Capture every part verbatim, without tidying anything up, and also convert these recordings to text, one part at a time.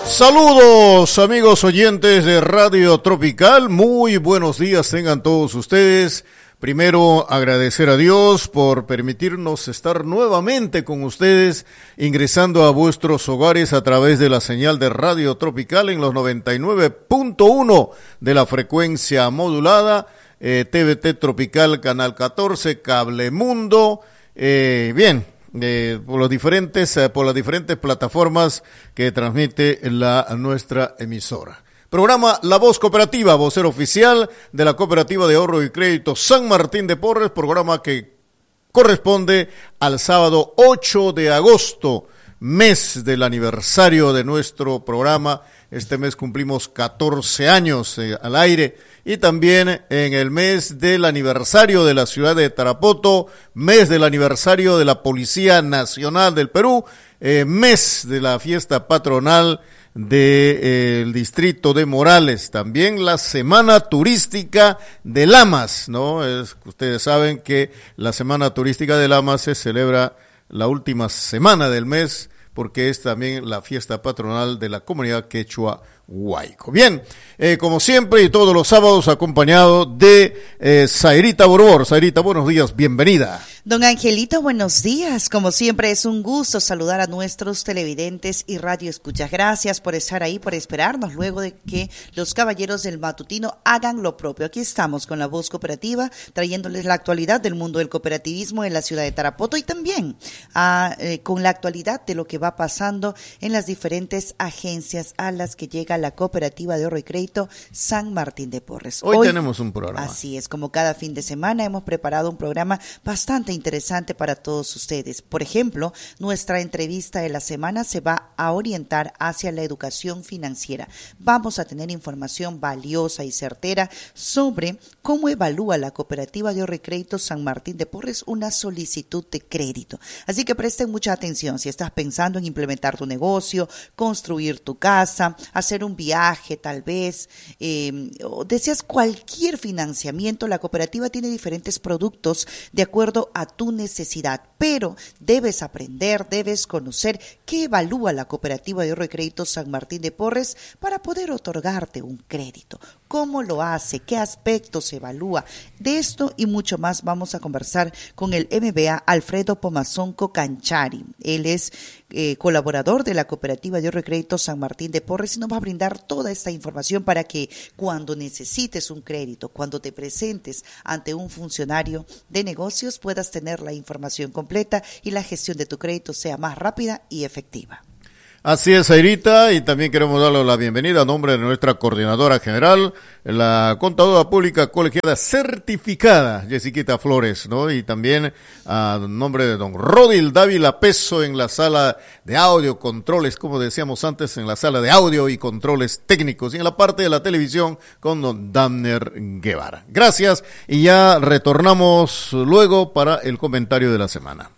Saludos amigos oyentes de Radio Tropical, muy buenos días tengan todos ustedes. Primero agradecer a Dios por permitirnos estar nuevamente con ustedes, ingresando a vuestros hogares a través de la señal de Radio Tropical en los noventa y nueve punto uno de la frecuencia modulada, eh, T V T Tropical Canal catorce, Cable Mundo, eh, bien. Eh, por los diferentes eh, por las diferentes plataformas que transmite la nuestra emisora. Programa La Voz Cooperativa, vocero oficial de la Cooperativa de Ahorro y Crédito San Martín de Porres, programa que corresponde al sábado ocho de agosto, mes del aniversario de nuestro programa. Este mes cumplimos catorce años eh, al aire, y también en el mes del aniversario de la ciudad de Tarapoto, mes del aniversario de la Policía Nacional del Perú, eh, mes de la fiesta patronal del de, eh, distrito de Morales, también la semana turística de Lamas, ¿no? Es, ustedes saben que la semana turística de Lamas se celebra la última semana del mes, porque es también la fiesta patronal de la comunidad quechua Huayco. Bien, eh, como siempre y todos los sábados, acompañado de eh, Zairita Borbor. Zairita, buenos días, bienvenida. Don Angelito, buenos días. Como siempre es un gusto saludar a nuestros televidentes y radioescuchas. Gracias por estar ahí, por esperarnos luego de que los caballeros del matutino hagan lo propio. Aquí estamos con La Voz Cooperativa, trayéndoles la actualidad del mundo del cooperativismo en la ciudad de Tarapoto y también a, eh, con la actualidad de lo que va pasando en las diferentes agencias a las que llega la Cooperativa de Ahorro y Crédito San Martín de Porres. Hoy, Hoy tenemos un programa. Así es, como cada fin de semana hemos preparado un programa bastante interesante para todos ustedes. Por ejemplo, nuestra entrevista de la semana se va a orientar hacia la educación financiera. Vamos a tener información valiosa y certera sobre cómo evalúa la Cooperativa de Ahorro y Crédito San Martín de Porres una solicitud de crédito. Así que presten mucha atención si estás pensando en implementar tu negocio, construir tu casa, hacer un viaje tal vez, eh, o deseas cualquier financiamiento. La cooperativa tiene diferentes productos de acuerdo a tu necesidad, pero debes aprender, debes conocer qué evalúa la Cooperativa de Ahorro y Crédito San Martín de Porres para poder otorgarte un crédito. ¿Cómo lo hace? ¿Qué aspectos evalúa? De esto y mucho más vamos a conversar con el M B A Alfredo Pomazonco Canchari. Él es eh, colaborador de la Cooperativa de Ahorro y Crédito San Martín de Porres y nos va a brindar toda esta información para que cuando necesites un crédito, cuando te presentes ante un funcionario de negocios, puedas tener la información completa y la gestión de tu crédito sea más rápida y efectiva. Así es, Zairita, y también queremos darle la bienvenida a nombre de nuestra coordinadora general, la contadora pública colegiada certificada, Jessiquita Flores, ¿no? Y también a nombre de don Rodil Dávila Peso en la sala de audio, controles, como decíamos antes, en la sala de audio y controles técnicos, y en la parte de la televisión con don Damner Guevara. Gracias, y ya retornamos luego para el comentario de la semana.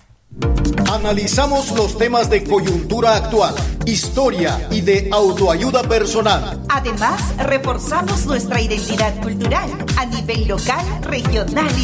Analizamos los temas de coyuntura actual, historia y de autoayuda personal. Además, reforzamos nuestra identidad cultural a nivel local, regional y